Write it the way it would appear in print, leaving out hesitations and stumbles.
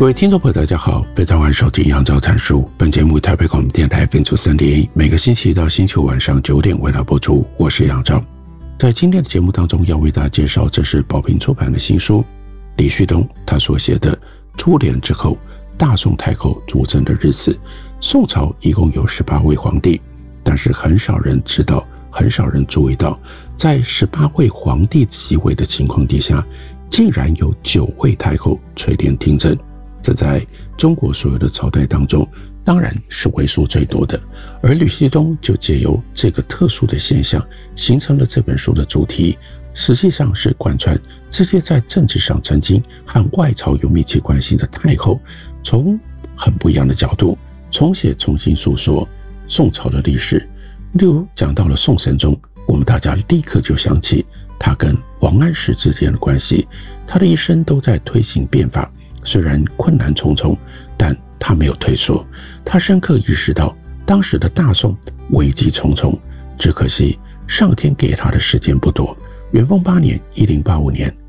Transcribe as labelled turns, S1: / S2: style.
S1: 各位听众朋友大家好，非常欢迎收听杨照谈书。本节目台北广播电台 FM3.1，每个星期一到星期五晚上9点为大家播出。我是杨照。在今天的节目当中要为大家介绍，这是宝瓶出版的新书，李旭东他所写的《初联之后，大宋太后主政的日子》。宋朝一共有18位皇帝，但是很少人知道，很少人注意到，在18位皇帝继位的情况底下，竟然有9位太后垂帘听政。这在中国所有的朝代当中当然是为数最多的，而吕锡东就借由这个特殊的现象形成了这本书的主题，实际上是贯穿这些在政治上曾经和外朝有密切关系的太后，从很不一样的角度重写重新诉说宋朝的历史。例如讲到了宋神宗，我们大家立刻就想起他跟王安石之间的关系，他的一生都在推行变法，虽然困难重重，但他没有退缩。他深刻意识到当时的大宋危机重重，只可惜上天给他的时间不多。元丰8年1085年